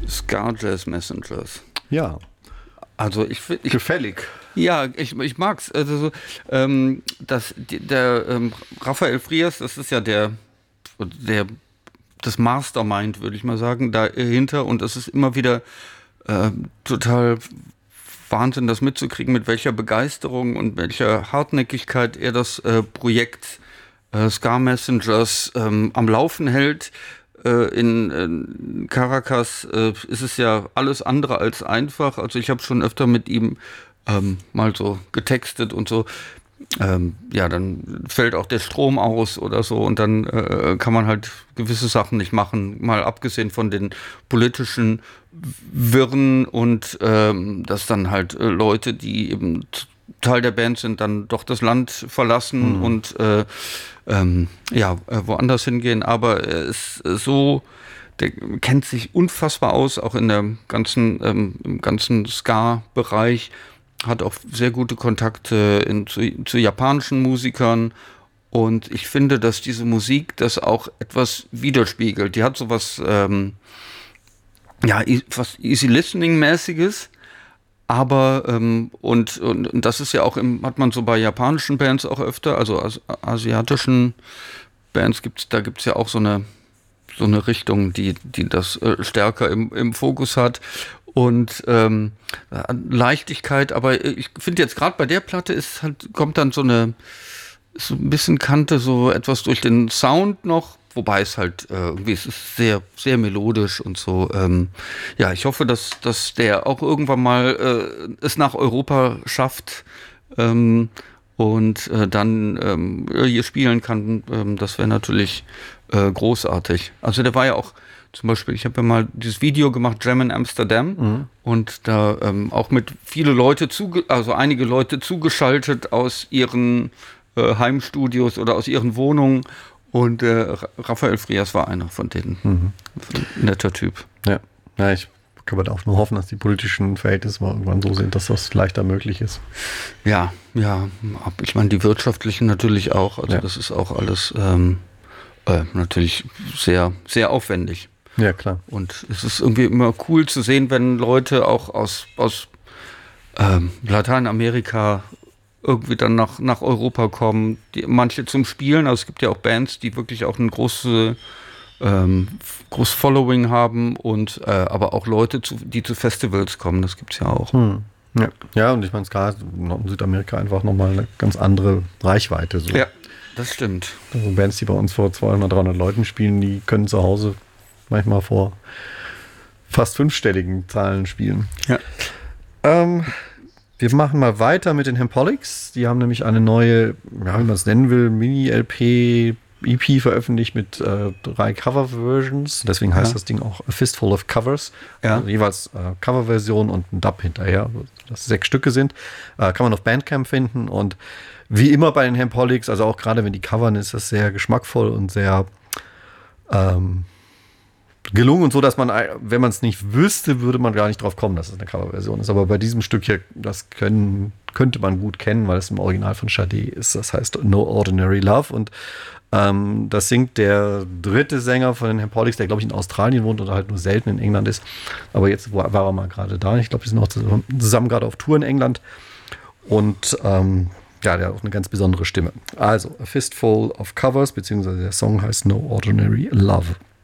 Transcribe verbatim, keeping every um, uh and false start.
Ska Jazz Messengers. Ja. Also ich, ich gefällig. Ja, ich, ich mag's. Also so, ähm, das, der ähm, Raphael Frias, das ist ja der, der das Mastermind, würde ich mal sagen, dahinter. Und es ist immer wieder äh, total Wahnsinn, das mitzukriegen, mit welcher Begeisterung und welcher Hartnäckigkeit er das äh, Projekt äh, Ska Messengers ähm, am Laufen hält. Äh, in, in Caracas äh, ist es ja alles andere als einfach. Also ich habe schon öfter mit ihm ähm, mal so getextet und so. Ähm, ja, dann fällt auch der Strom aus oder so und dann äh, kann man halt gewisse Sachen nicht machen, mal abgesehen von den politischen Wirren und ähm, dass dann halt äh, Leute, die eben Teil der Band sind, dann doch das Land verlassen mhm. und äh, ähm, ja, äh, woanders hingehen, aber er ist so, der kennt sich unfassbar aus, auch in der ganzen, ähm, im ganzen Ska-Bereich, hat auch sehr gute Kontakte in, zu, zu japanischen Musikern und ich finde, dass diese Musik das auch etwas widerspiegelt. Die hat sowas, ähm, ja, fast Easy-Listening-mäßiges, aber, ähm, und, und, und das ist ja auch, im, hat man so bei japanischen Bands auch öfter, also as, asiatischen Bands gibt's, da gibt's ja auch so eine, so eine Richtung, die, die das äh, stärker im, im Fokus hat. Und ähm, Leichtigkeit, aber ich finde jetzt gerade bei der Platte ist halt, kommt dann so eine, so ein bisschen Kante, so etwas durch den Sound noch, wobei es halt äh, irgendwie, es ist sehr, sehr melodisch und so. Ähm, ja, ich hoffe, dass, dass der auch irgendwann mal äh, es nach Europa schafft ähm, und äh, dann ähm, hier spielen kann. Ähm, das wäre natürlich äh, großartig. Also der war ja auch zum Beispiel, ich habe ja mal dieses Video gemacht, Jam in Amsterdam, mhm. und da ähm, auch mit viele Leute, zuge also einige Leute zugeschaltet aus ihren äh, Heimstudios oder aus ihren Wohnungen und äh, Raphael Frias war einer von denen. Mhm. Ein netter Typ. Ja, ja, ich kann aber auch nur hoffen, dass die politischen Verhältnisse mal irgendwann so sind, dass das leichter möglich ist. Ja, ja, ich meine die wirtschaftlichen natürlich auch, also ja. Das ist auch alles ähm, äh, natürlich sehr, sehr aufwendig. Ja, klar. Und es ist irgendwie immer cool zu sehen, wenn Leute auch aus, aus ähm, Lateinamerika irgendwie dann nach, nach Europa kommen. Die, manche zum Spielen, also es gibt ja auch Bands, die wirklich auch ein großes ähm, groß Following haben und äh, aber auch Leute, zu, die zu Festivals kommen, das gibt es ja auch. Hm. Ja. ja, und ich meine, Ska hat in Südamerika einfach nochmal eine ganz andere Reichweite. So. Ja, das stimmt. Also Bands, die bei uns vor zweihundert, dreihundert Leuten spielen, die können zu Hause manchmal vor fast fünfstelligen Zahlen spielen. Ja. Ähm, wir machen mal weiter mit den Hempolics. Die haben nämlich eine neue, ja, wie man es nennen will, Mini-L P, E P veröffentlicht mit äh, drei Cover-Versions. Deswegen heißt ja. das Ding auch A Fistful of Covers. Ja. Also jeweils äh, Cover-Version und ein Dub hinterher, dass sechs Stücke sind. Äh, kann man auf Bandcamp finden. Und wie immer bei den Hempolics, also auch gerade wenn die covern, ist das sehr geschmackvoll und sehr ähm, gelungen und so, dass man, wenn man es nicht wüsste, würde man gar nicht drauf kommen, dass es eine Coverversion ist. Aber bei diesem Stück hier, das können, könnte man gut kennen, weil es im Original von Sade ist. Das heißt No Ordinary Love. Und ähm, das singt der dritte Sänger von den Hempolics, der, glaube ich, in Australien wohnt oder halt nur selten in England ist. Aber jetzt war er mal gerade da. Ich glaube, die sind auch zusammen, zusammen gerade auf Tour in England. Und ähm, ja, der hat auch eine ganz besondere Stimme. Also, A Fistful of Covers, beziehungsweise der Song heißt No Ordinary Love.